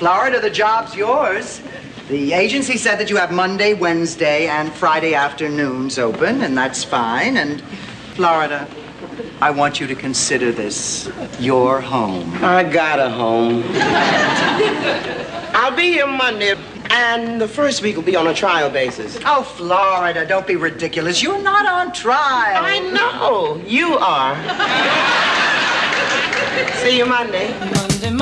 Florida, the job's yours. The agency said that you have Monday, Wednesday, and Friday afternoons open, and that's fine. And Florida, I want you to consider this your home. I got a home. I'll be here Monday, and the first week will be on a trial basis. Oh, Florida, don't be ridiculous. You're not on trial. I know. You are. See you Monday.